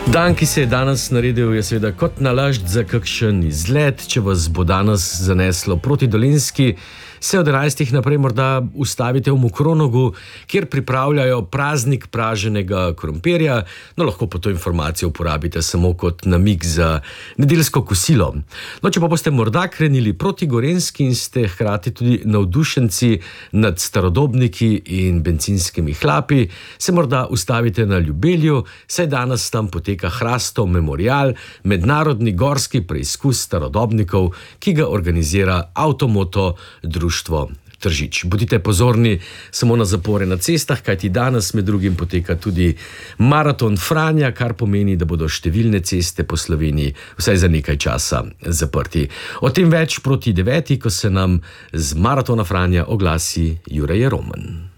Dan, ki se je danes naredil, je seveda kot nalašč za kakšen izlet. Če vas bo danes zaneslo proti Dolenjski, se od 11. naprej morda ustavite v Mokronogu, kjer pripravljajo praznik praženega krompirja. No, lahko pa to informacijo uporabite samo kot namig za nedeljsko kosilo. No, če pa boste morda krenili proti Gorenjski in ste hkrati tudi navdušenci nad starodobniki in bencinskimi hlapi, se morda ustavite na Ljubelju, saj danes tam poteka Hrastov memorial, mednarodni gorski preizkus starodobnikov, ki ga organizira Avtomoto društvo Tržič. Bodite pozorni samo na zapore na cestah, kajti danes med drugim poteka tudi maraton Franja, kar pomeni, da bodo številne ceste po Sloveniji vsaj za nekaj časa zaprti. O tem več proti 9, ko se nam z maratona Franja oglasi Jure Jeroman.